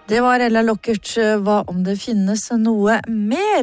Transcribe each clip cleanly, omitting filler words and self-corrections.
Det var Ella Lockert. Hva om det finnes noe mer?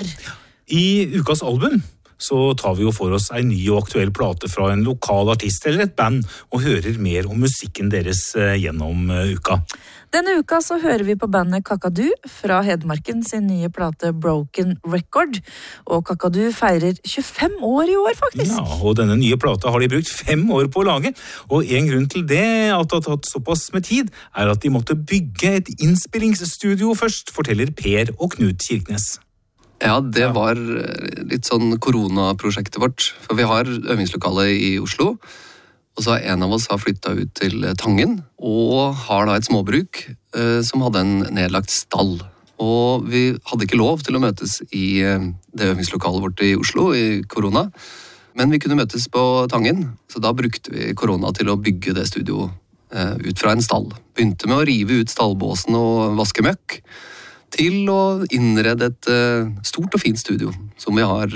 I ukas album så tar vi jo for oss en ny og aktuell plate fra en lokal artist eller et band, og hører mer om musikken deres gjennom uka. Denne uka så hører vi på bandet Kakadu fra Hedmarken sin nye plate Broken Record. Og Kakadu feirer 25 år i år, faktisk. Ja, og denne nye plata har de brukt 5 år på å lage. Og en grunn til det, at det har tatt såpass med tid, er at de måtte bygge et innspillingsstudio først, forteller Per og Knut Kirknes. Ja, det var litt sånn koronaprosjektet vårt. For vi har øvingslokale i Oslo, og så en av oss har flyttet ut til Tangen, og har da et småbruk som hadde en nedlagt stall. Og vi hadde ikke lov til å møtes i det øvingslokalet vårt i Oslo i korona, men vi kunne møtes på Tangen, så da brukte vi korona til å bygge det studio ut fra en stall. Begynte med å rive ut stallbåsen og vaske møkk, til å innrede et stort og fint studio, som vi har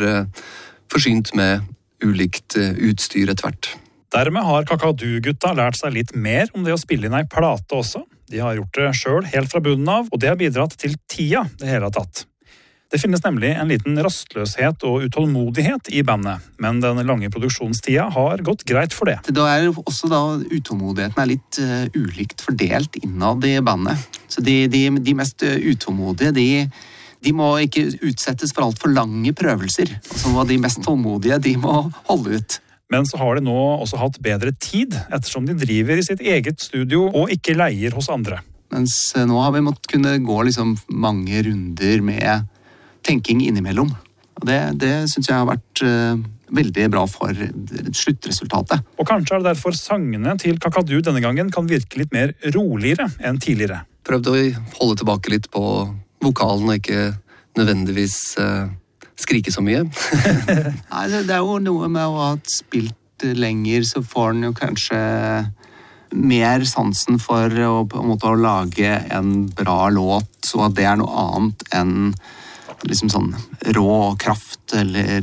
forsynt med ulikt utstyr etter hvert. Dermed har Kakadu-gutta lært seg litt mer om det å spille inn ei plate også. De har gjort det selv helt fra bunnen av, og det har bidratt til tida det hele har tatt. Det finnes nemlig en liten rastløshet og utålmodighet i bandet, men den lange produksjonstida har gått greit for det. Da er også da utålmodigheten er litt ulikt fordelt innad i bandet. Så de mest utålmodige, de må ikke utsettes for alt for lange prøvelser. Og de mest tålmodige, de må holde ut. Men så har de nå også hatt bedre tid, ettersom de driver i sitt eget studio og ikke leier hos andre. Mens nå har vi måttet kunne gå liksom mange runder med tenking innimellom. Og det synes jeg har vært veldig bra for sluttresultatet. Og kanskje er det derfor sangene til Kakadu denne gangen kan virke litt mer roligere enn tidligere. Prøvde å holde tilbake litt på vokalen og ikke nødvendigvis skrike så mye. Nei, det er jo noe med å ha spilt lenger, så får den jo kanskje mer sansen for på en måte å lage en bra låt, så at det er noe annet enn liksom sånn rå kraft, eller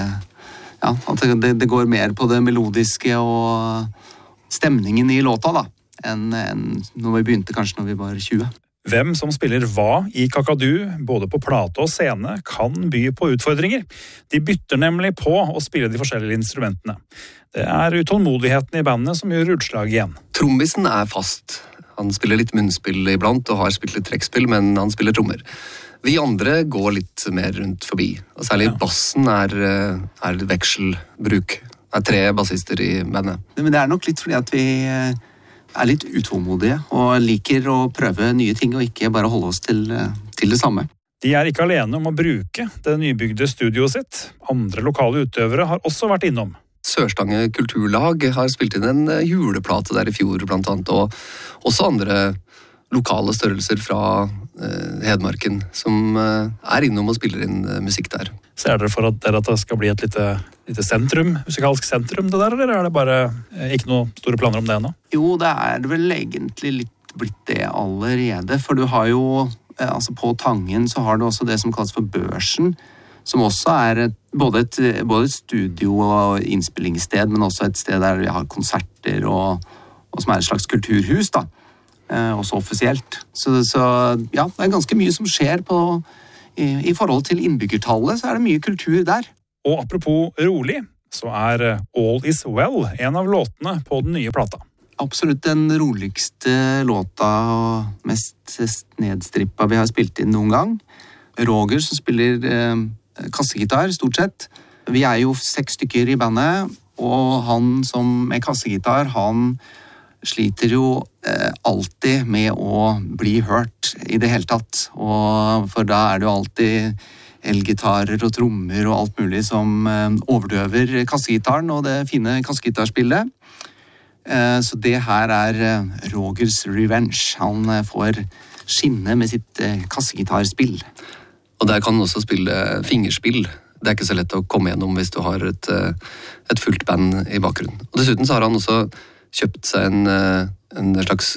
ja, at det går mer på det melodiske og stemningen i låta da, enn når vi begynte kanskje når vi var 20. Hvem som spiller hva i Kakadu, både på plate og scene, kan by på utfordringer. De bytter nemlig på å spille de forskjellige instrumentene. Det er utålmodigheten i bandet som gjør utslag igjen. Trommisen er fast. Han spiller litt munnspill iblant og har spilt litt trekkspill, men han spiller trommer. Vi andre går litt mer rundt forbi, og særlig bassen er vekselbruk. Det er 3 bassister i bandet. Men det er nok litt fordi at vi er litt utålmodige og liker å prøve nye ting og ikke bare holde oss til det samme. De er ikke alene om å bruke det nybygde studioet sitt. Andre lokale utøvere har også vært innom. Sørstange kulturlag har spilt inn en juleplate der i fjor blant annet, og også andre lokale størrelser fra Hedmarken som er innom og spiller inn musikk der. Ser dere for at det skal bli et lite sentrum, musikalsk sentrum det der, eller er det bare ikke noen store planer om det ennå? Jo, det er vel egentlig litt blitt det allerede, for du har jo, altså på Tangen så har du også det som kalles for Børsen, som også er både et studio og innspillingssted, men også et sted der vi har konserter og som er et slags kulturhus da, også offisielt. Så ja, det er ganske mye som skjer i forhold til innbyggertallet, så er det mye kultur der. Og apropos rolig, så er All Is Well en av låtene på den nye plata. Absolutt den roligste låta og mest nedstrippa vi har spilt inn noen gang. Roger som spiller kassegitar stort sett. Vi er jo 6 stykker i bandet, og han som med kassegitar, han sliter jo alltid med å bli hørt i det hele tatt. Og for da er det jo alltid elgitarer og trommer og alt mulig som overdøver kassegitaren og det fine kassegitarspillet. Så det her er Rogers Revenge. Han får skinne med sitt kassegitarspill. Og der kan han også spille fingerspill. Det er ikke så lett å komme gjennom hvis du har et fullt band i bakgrunnen. Og dessuten så har han også kjøpt seg en slags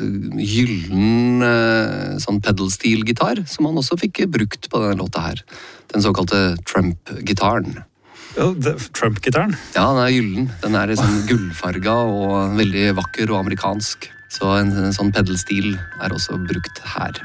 gyllen sånn pedal-stil-gitar, som han også fikk brukt på denne låta her. Den såkalte Trump-gitaren. Ja, Trump-gitaren? Ja, den er gyllen. Den er sånn gullfarga og veldig vakker og amerikansk. Så en sånn pedal-stil er også brukt her.